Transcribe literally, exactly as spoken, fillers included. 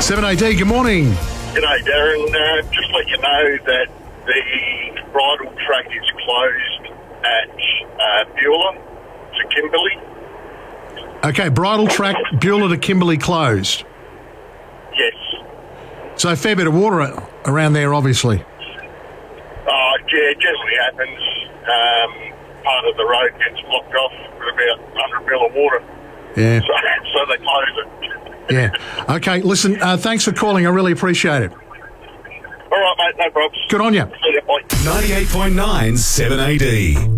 seven A D, good morning. G'day, Darren. Uh, just let you know that the bridle track is closed at uh, Beulah to Kimberley. Okay, bridle track, Beulah to Kimberley closed. Yes. So a fair bit of water around there, obviously. Uh, yeah, it generally happens. Um, part of the road gets blocked off with about one hundred mil of water. Yeah. So, so they close it. Yeah. Okay, listen, uh, thanks for calling. I really appreciate it. All right, mate, no problems. Good on you. See you, bye. ninety-eight point nine seven A D.